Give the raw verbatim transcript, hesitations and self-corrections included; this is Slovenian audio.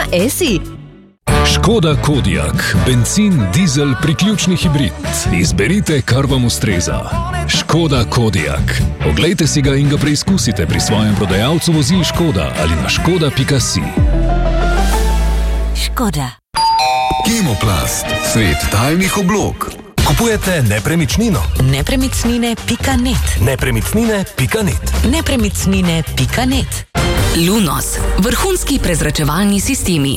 pika si. Škoda Kodiaq, bencin, dizel, priključni hibrid. Izberite, kar vam ustreza. Škoda Kodiaq. Oglejte si ga in ga preizkusite pri svojem prodajalcu vozil Škoda ali na škoda pika si. Škoda. Kemoplast, svet tajnih oblog. Kupujete nepremičnino? Nepremicnine pika net. Nepremičnine pika net. Nepremicnine pika net. Lunos. Vrhunski prezračevalni sistemi.